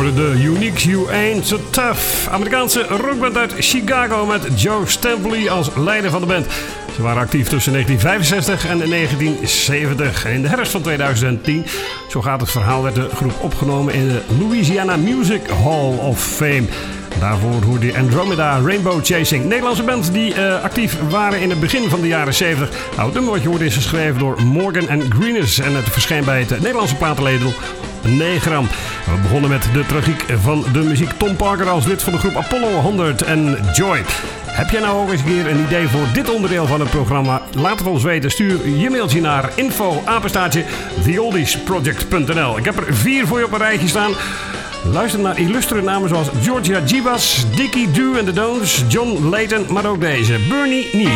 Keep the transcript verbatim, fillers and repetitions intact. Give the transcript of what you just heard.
hoorde de Uniques You Ain't So Tough. Amerikaanse rockband uit Chicago met Joe Stampley als leider van de band. Ze waren actief tussen negentien vijfenzestig en negentien zeventig. En in de herfst van tweeduizend tien, zo gaat het verhaal, werd de groep opgenomen in de Louisiana Music Hall of Fame. Daarvoor hoorde je Andromeda Rainbow Chasing. Nederlandse band die uh, actief waren in het begin van de jaren zeventig. Nou, het nummer wat je hoorde is geschreven door Morgan and Greenes. En het verscheen bij het Nederlandse platenlabel Negram. We begonnen met de tragiek van de muziek. Tom Parker als lid van de groep Apollo honderd en Joy. Heb jij nou ook eens een keer een idee voor dit onderdeel van het programma? Laat het ons weten. Stuur je mailtje naar info apenstaartje the oldies project punt n l. Ik heb er vier voor je op een rijtje staan. Luister naar illustere namen zoals Georgia Gibas, Dickie Doo and the Don'ts, John Layton, maar ook deze, Bernie Nee.